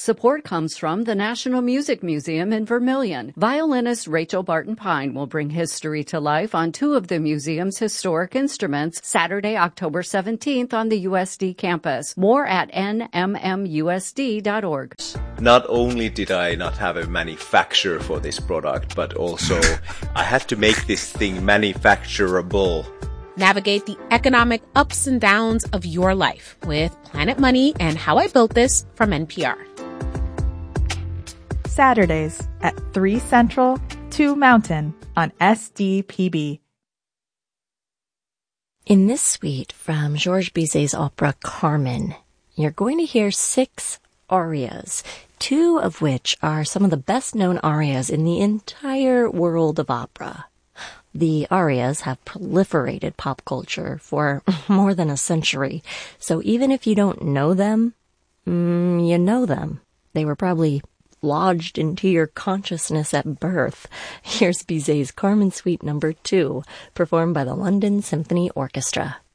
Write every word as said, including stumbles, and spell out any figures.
Support comes from the National Music Museum in Vermilion. Violinist Rachel Barton Pine will bring history to life on two of the museum's historic instruments Saturday, October seventeenth on the U S D campus. More at N M M U S D dot org. Not only did I not have a manufacturer for this product, but also I had to make this thing manufacturable. Navigate the economic ups and downs of your life with Planet Money and How I Built This from N P R. Saturdays at three Central, two Mountain on S D P B. In this suite from Georges Bizet's opera Carmen, you're going to hear six arias, two of which are some of the best-known arias in the entire world of opera. The arias have proliferated pop culture for more than a century, so even if you don't know them, mm, you know them. They were probably lodged into your consciousness at birth. Here's Bizet's Carmen Suite number two, performed by the London Symphony Orchestra.